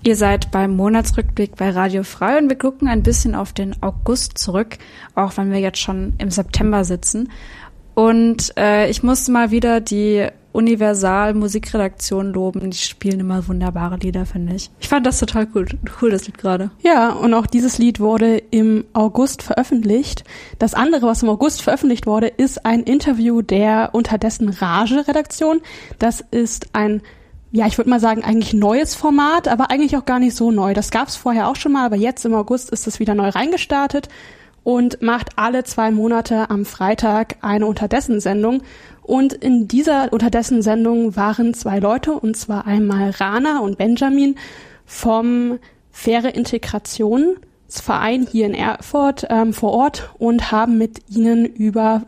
Ihr seid beim Monatsrückblick bei Radio Frei und wir gucken ein bisschen auf den August zurück, auch wenn wir jetzt schon im September sitzen. Und ich musste mal wieder die Universal Musikredaktion loben. Die spielen immer wunderbare Lieder, finde ich. Ich fand das total cool das Lied gerade. Ja, und auch dieses Lied wurde im August veröffentlicht. Das andere, was im August veröffentlicht wurde, ist ein Interview der Unterdessen Rage-Redaktion. Das ist ein, ja, ich würde mal sagen, eigentlich neues Format, aber eigentlich auch gar nicht so neu. Das gab es vorher auch schon mal, aber jetzt im August ist es wieder neu reingestartet und macht alle 2 Monate am Freitag eine Unterdessen-Sendung. Und in dieser Unterdessen-Sendung waren 2 Leute, und zwar einmal Rana und Benjamin vom Faire Integrationsverein hier in Erfurt vor Ort und haben mit ihnen über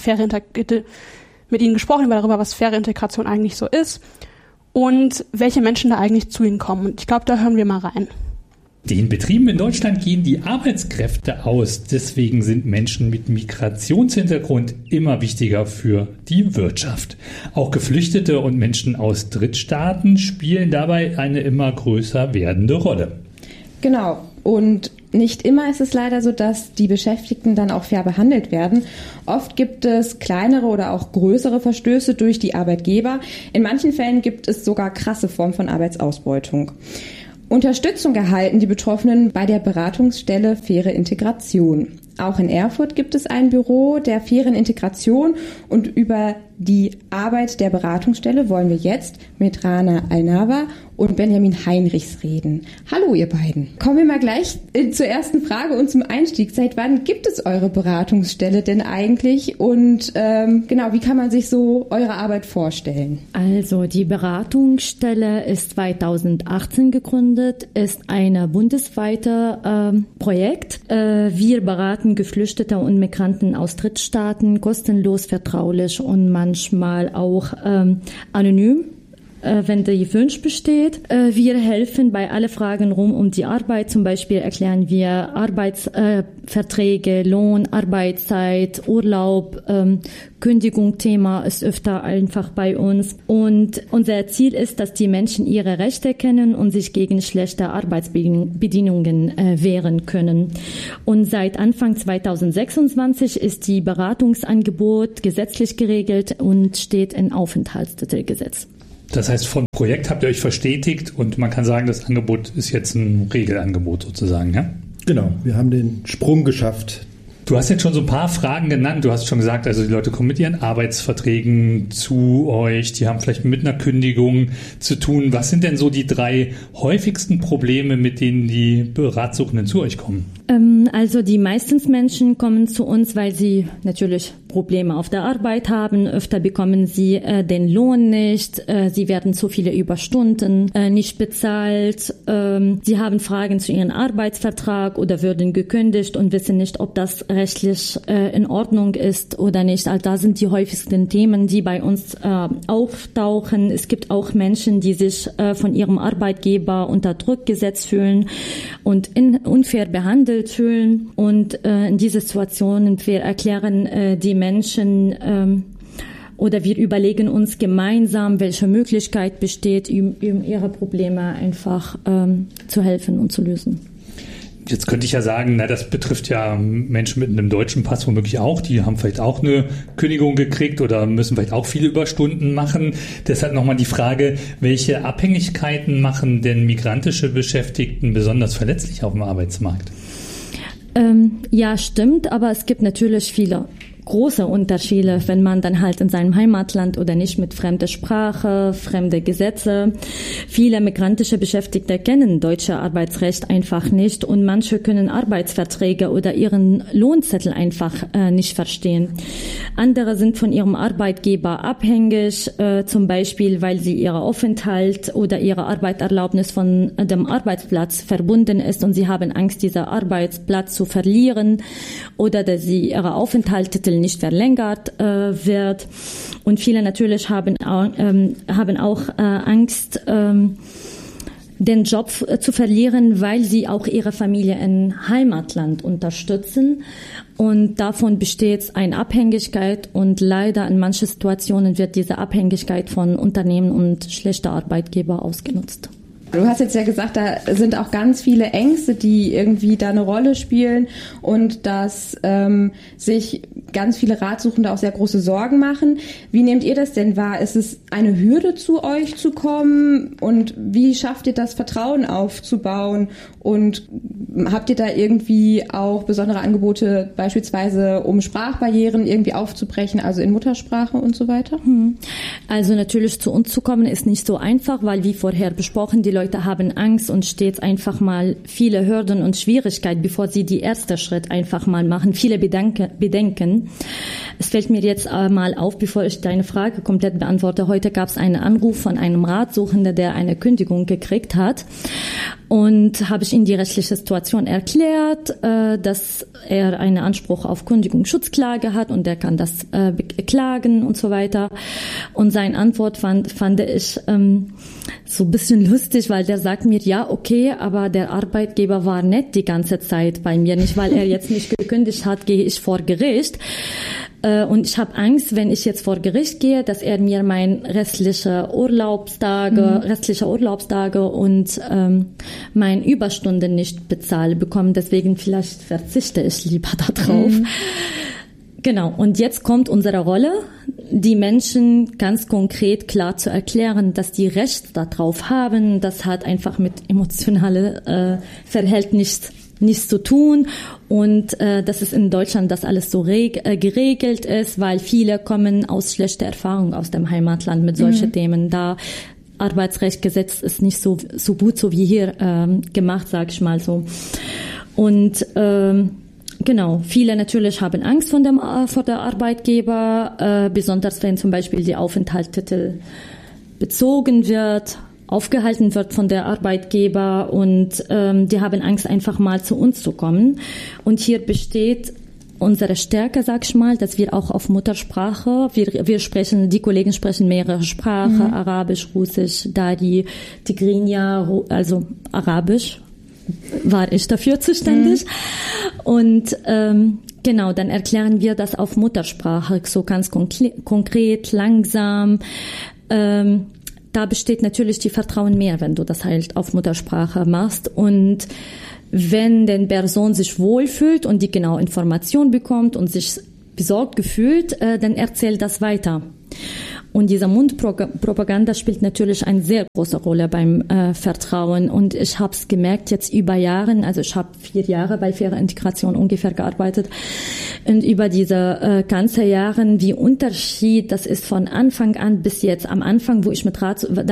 mit ihnen gesprochen, darüber, was faire Integration eigentlich so ist und welche Menschen da eigentlich zu ihnen kommen. Und ich glaube, da hören wir mal rein. Den Betrieben in Deutschland gehen die Arbeitskräfte aus. Deswegen sind Menschen mit Migrationshintergrund immer wichtiger für die Wirtschaft. Auch Geflüchtete und Menschen aus Drittstaaten spielen dabei eine immer größer werdende Rolle. Genau. Und nicht immer ist es leider so, dass die Beschäftigten dann auch fair behandelt werden. Oft gibt es kleinere oder auch größere Verstöße durch die Arbeitgeber. In manchen Fällen gibt es sogar krasse Formen von Arbeitsausbeutung. Unterstützung erhalten die Betroffenen bei der Beratungsstelle Faire Integration. Auch in Erfurt gibt es ein Büro der fairen Integration und über die Arbeit der Beratungsstelle wollen wir jetzt mit Rana Alnava und Benjamin Heinrichs reden. Hallo ihr beiden. Kommen wir mal gleich zur ersten Frage und zum Einstieg. Seit wann gibt es eure Beratungsstelle denn eigentlich und wie kann man sich so eure Arbeit vorstellen? Also die Beratungsstelle ist 2018 gegründet, ist ein bundesweites Projekt. Wir beraten Geflüchtete und Migranten aus Drittstaaten kostenlos, vertraulich und manchmal auch anonym, wenn der Wunsch besteht. Wir helfen bei alle Fragen rund um die Arbeit. Zum Beispiel erklären wir Arbeitsverträge, Lohn, Arbeitszeit, Urlaub, Kündigung. Thema ist öfter einfach bei uns. Und unser Ziel ist, dass die Menschen ihre Rechte kennen und sich gegen schlechte Arbeitsbedingungen wehren können. Und seit Anfang 2026 ist die Beratungsangebot gesetzlich geregelt und steht im Aufenthaltstitelgesetz. Das heißt, von Projekt habt ihr euch verstetigt und man kann sagen, das Angebot ist jetzt ein Regelangebot sozusagen, ja? Genau, wir haben den Sprung geschafft. Du hast jetzt schon so ein paar Fragen genannt. Du hast schon gesagt, also die Leute kommen mit ihren Arbeitsverträgen zu euch, die haben vielleicht mit einer Kündigung zu tun. Was sind denn so die 3 häufigsten Probleme, mit denen die Beratsuchenden zu euch kommen? Also die meisten Menschen kommen zu uns, weil sie natürlich Probleme auf der Arbeit haben. Öfter bekommen sie den Lohn nicht. Sie werden zu viele Überstunden nicht bezahlt. Sie haben Fragen zu ihrem Arbeitsvertrag oder würden gekündigt und wissen nicht, ob das rechtlich in Ordnung ist oder nicht. Also da sind die häufigsten Themen, die bei uns auftauchen. Es gibt auch Menschen, die sich von ihrem Arbeitgeber unter Druck gesetzt fühlen und unfair behandelt fühlen. Und in dieser Situation wir erklären die Menschen oder wir überlegen uns gemeinsam, welche Möglichkeit besteht, um ihre Probleme einfach zu helfen und zu lösen. Jetzt könnte ich ja sagen, das betrifft ja Menschen mit einem deutschen Pass womöglich auch. Die haben vielleicht auch eine Kündigung gekriegt oder müssen vielleicht auch viele Überstunden machen. Deshalb nochmal die Frage, welche Abhängigkeiten machen denn migrantische Beschäftigten besonders verletzlich auf dem Arbeitsmarkt? Ja, stimmt, aber es gibt natürlich viele große Unterschiede, wenn man dann halt in seinem Heimatland oder nicht mit fremder Sprache, fremde Gesetze. Viele migrantische Beschäftigte kennen deutsche Arbeitsrecht einfach nicht und manche können Arbeitsverträge oder ihren Lohnzettel einfach nicht verstehen. Andere sind von ihrem Arbeitgeber abhängig, zum Beispiel, weil sie ihre Aufenthalt oder ihre Arbeitserlaubnis von dem Arbeitsplatz verbunden ist und sie haben Angst, diesen Arbeitsplatz zu verlieren oder dass sie ihre Aufenthaltstitel nicht verlängert wird. Und viele natürlich haben auch Angst, den Job zu verlieren, weil sie auch ihre Familie im Heimatland unterstützen. Und davon besteht eine Abhängigkeit und leider in manchen Situationen wird diese Abhängigkeit von Unternehmen und schlechter Arbeitgeber ausgenutzt. Du hast jetzt ja gesagt, da sind auch ganz viele Ängste, die irgendwie da eine Rolle spielen und dass sich ganz viele Ratsuchende auch sehr große Sorgen machen. Wie nehmt ihr das denn wahr? Ist es eine Hürde, zu euch zu kommen? Und wie schafft ihr das Vertrauen aufzubauen? Und habt ihr da irgendwie auch besondere Angebote, beispielsweise um Sprachbarrieren irgendwie aufzubrechen, also in Muttersprache und so weiter? Also natürlich zu uns zu kommen ist nicht so einfach, weil wie vorher besprochen, die Leute haben Angst und stets einfach mal viele Hürden und Schwierigkeiten, bevor sie die erste Schritt einfach mal machen. Viele Bedenken. Es fällt mir jetzt mal auf, bevor ich deine Frage komplett beantworte. Heute gab es einen Anruf von einem Ratsuchenden, der eine Kündigung gekriegt hat. Und habe ich ihm die rechtliche Situation erklärt, dass er einen Anspruch auf Kündigungsschutzklage hat und er kann das klagen und so weiter. Und seine Antwort fand ich so ein bisschen lustig, weil der sagt mir, ja, okay, aber der Arbeitgeber war nett die ganze Zeit bei mir. Nicht, weil er jetzt nicht gekündigt hat, gehe ich vor Gericht. Und ich habe Angst, wenn ich jetzt vor Gericht gehe, dass er mir restliche Urlaubstage und meine Überstunden nicht bezahlt bekommen. Deswegen vielleicht verzichte ich lieber darauf. Genau. Und jetzt kommt unsere Rolle, die Menschen ganz konkret klar zu erklären, dass die Recht darauf haben. Das hat einfach mit emotionale Verhältnis nichts zu tun und dass es in Deutschland das alles so geregelt ist, weil viele kommen aus schlechter Erfahrung aus dem Heimatland mit solchen Themen. Da Arbeitsrechtgesetz ist nicht so gut, so wie hier gemacht, sag ich mal so. Und genau, viele natürlich haben Angst vor der Arbeitgeber, besonders wenn zum Beispiel die Aufenthaltstitel bezogen wird, aufgehalten wird von der Arbeitgeber und die haben Angst, einfach mal zu uns zu kommen. Und hier besteht unsere Stärke, sag ich mal, dass wir auch auf Muttersprache, die Kollegen sprechen mehrere Sprachen, Arabisch, Russisch, Dari, Tigrinya, also Arabisch war ich dafür zuständig. Und genau, dann erklären wir das auf Muttersprache, so ganz konkret, langsam. Da besteht natürlich die Vertrauen mehr, wenn du das halt auf Muttersprache machst. Und wenn die Person sich wohlfühlt und die genaue Information bekommt und sich besorgt gefühlt, dann erzählt das weiter. Und diese Mundpropaganda spielt natürlich eine sehr große Rolle beim Vertrauen. Und ich habe es gemerkt jetzt über Jahre, also ich habe 4 Jahre bei Faire Integration ungefähr gearbeitet. Und über diese ganze Jahre, wie Unterschied das ist von Anfang an bis jetzt. Am Anfang, wo ich mit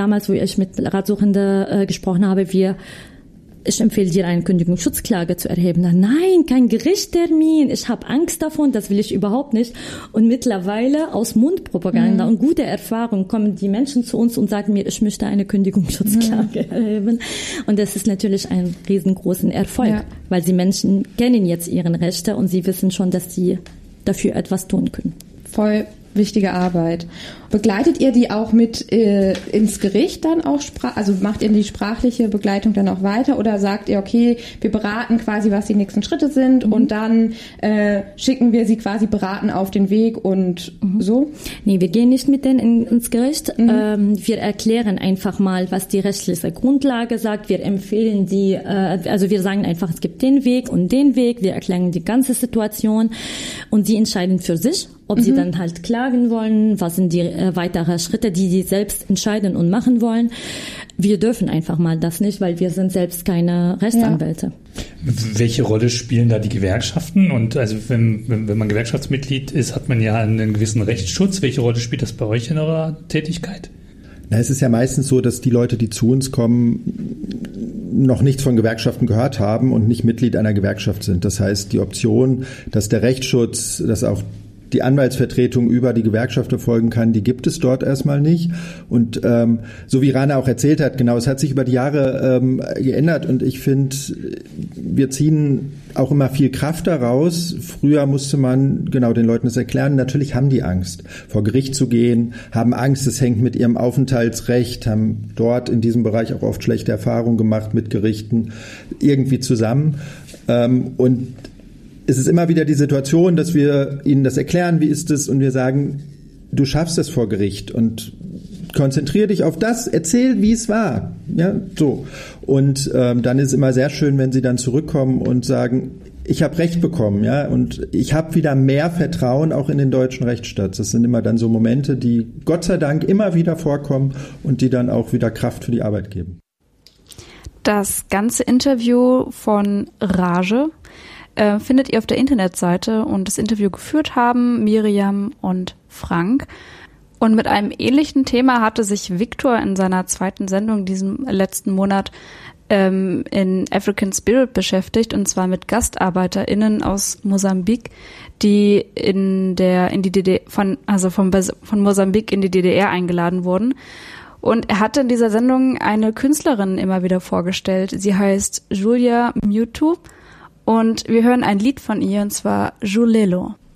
Ratsuchenden gesprochen habe, ich empfehle dir, eine Kündigungsschutzklage zu erheben. Nein, kein Gerichtstermin. Ich habe Angst davon, das will ich überhaupt nicht. Und mittlerweile aus Mundpropaganda und guter Erfahrung kommen die Menschen zu uns und sagen mir, ich möchte eine Kündigungsschutzklage erheben. Und das ist natürlich ein riesengroßen Erfolg, weil die Menschen kennen jetzt ihre Rechte und sie wissen schon, dass sie dafür etwas tun können. Voll wichtige Arbeit. Begleitet ihr die auch mit ins Gericht dann auch? Also macht ihr die sprachliche Begleitung dann auch weiter oder sagt ihr, okay, wir beraten quasi, was die nächsten Schritte sind und dann schicken wir sie quasi beraten auf den Weg und so? Nee, wir gehen nicht mit denen ins Gericht. Wir erklären einfach mal, was die rechtliche Grundlage sagt. Wir empfehlen also wir sagen einfach, es gibt den Weg und den Weg. Wir erklären die ganze Situation und sie entscheiden für sich, ob sie dann halt klagen wollen, was sind die weitere Schritte, die sie selbst entscheiden und machen wollen. Wir dürfen einfach mal das nicht, weil wir sind selbst keine Rechtsanwälte. Ja. Welche Rolle spielen da die Gewerkschaften? Und also wenn man Gewerkschaftsmitglied ist, hat man ja einen gewissen Rechtsschutz. Welche Rolle spielt das bei euch in eurer Tätigkeit? Na, es ist ja meistens so, dass die Leute, die zu uns kommen, noch nichts von Gewerkschaften gehört haben und nicht Mitglied einer Gewerkschaft sind. Das heißt, die Option, dass der Rechtsschutz, dass auch die Anwaltsvertretung über die Gewerkschaft erfolgen kann, die gibt es dort erstmal nicht. Und so wie Rana auch erzählt hat, genau, es hat sich über die Jahre geändert und ich finde, wir ziehen auch immer viel Kraft daraus. Früher musste man genau den Leuten das erklären. Natürlich haben die Angst, vor Gericht zu gehen, haben Angst, es hängt mit ihrem Aufenthaltsrecht, haben dort in diesem Bereich auch oft schlechte Erfahrungen gemacht mit Gerichten irgendwie zusammen. Und es ist immer wieder die Situation, dass wir ihnen das erklären, wie ist es, und wir sagen, du schaffst es vor Gericht und konzentrier dich auf das, erzähl, wie es war. Ja, so. Und dann ist es immer sehr schön, wenn sie dann zurückkommen und sagen, ich habe Recht bekommen, ja, und ich habe wieder mehr Vertrauen auch in den deutschen Rechtsstaat. Das sind immer dann so Momente, die Gott sei Dank immer wieder vorkommen und die dann auch wieder Kraft für die Arbeit geben. Das ganze Interview von Rage findet ihr auf der Internetseite, und das Interview geführt haben Miriam und Frank. Und mit einem ähnlichen Thema hatte sich Victor in seiner zweiten Sendung diesem letzten Monat in African Spirit beschäftigt, und zwar mit GastarbeiterInnen aus Mosambik, die von Mosambik in die DDR eingeladen wurden. Und er hatte in dieser Sendung eine Künstlerin immer wieder vorgestellt. Sie heißt Julia Mewtwo, und wir hören ein Lied von ihr, und zwar Julelo.